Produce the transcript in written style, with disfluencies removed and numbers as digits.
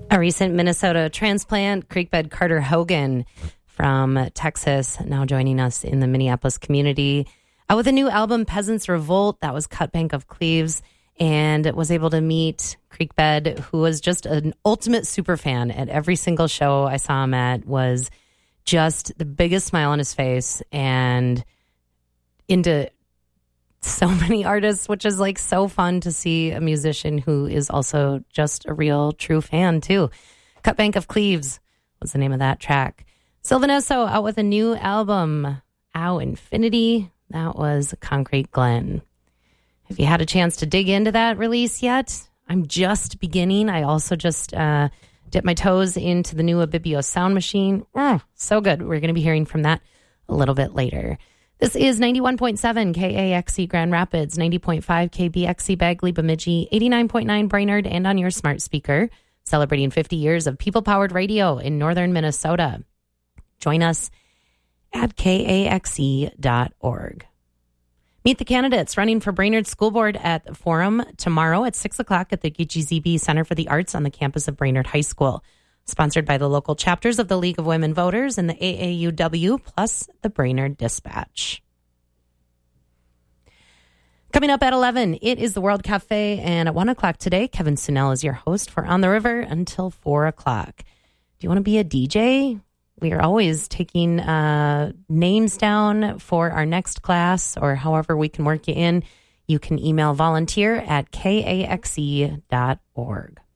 A recent Minnesota transplant, Creekbed Carter Hogan from Texas, now joining us in the Minneapolis community with a new album, Peasants Revolt. That was Cut Bank of Cleaves, and was able to meet Creekbed, who was just an ultimate super fan at every single show I saw him at, was just the biggest smile on his face and into so many artists, which is like so fun to see a musician who is also just a real true fan too. Cut Bank of Cleaves was the name of that track. Sylvan Esso out with a new album, Ow Infinity. That was Concrete Glen. Have you had a chance to dig into that release yet? I'm just beginning. I also just dipped my toes into the new Abibio Sound Machine. So good. We're going to be hearing from that a little bit later. This is 91.7 KAXE Grand Rapids, 90.5 KBXE Bagley Bemidji, 89.9 Brainerd, and on your smart speaker, celebrating 50 years of people-powered radio in northern Minnesota. Join us at kaxe.org. Meet the candidates running for Brainerd School Board at the Forum tomorrow at 6 o'clock at the GGZB Center for the Arts on the campus of Brainerd High School. Sponsored by the local chapters of the League of Women Voters and the AAUW, plus the Brainerd Dispatch. Coming up at 11, it is the World Cafe, and at 1 o'clock today, Kevin Sunell is your host for On the River until 4 o'clock. Do you want to be a DJ? We are always taking names down for our next class, or however we can work you in. You can email volunteer@kaxe.org.